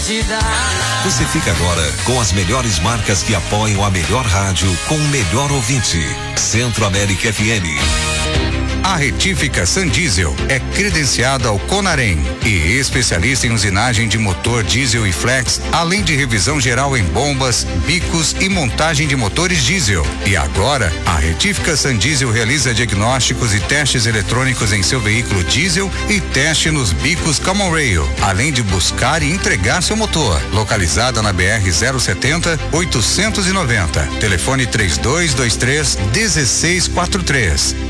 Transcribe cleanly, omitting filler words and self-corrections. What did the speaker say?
Você fica agora com as melhores marcas que apoiam a melhor rádio com o melhor ouvinte. Centro América FM. A Retífica Sandiesel é credenciada ao Conarem e especialista em usinagem de motor diesel e flex, além de revisão geral em bombas, bicos e montagem de motores diesel. E agora, a Retífica Sandiesel realiza diagnósticos e testes eletrônicos em seu veículo diesel e teste nos bicos Common Rail, além de buscar e entregar seu motor. Localizada na BR 070 890. Telefone 3223 1643.